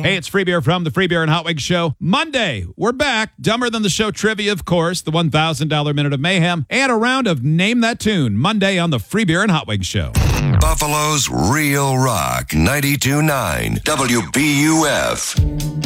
Hey, it's Free Beer from the Free Beer and Hot Wings Show. Monday, we're back. Dumber Than the Show trivia, of course, the $1,000 Minute of Mayhem, and a round of Name That Tune. Monday on the Free Beer and Hot Wings Show. Buffalo's Real Rock 92.9 WBUF.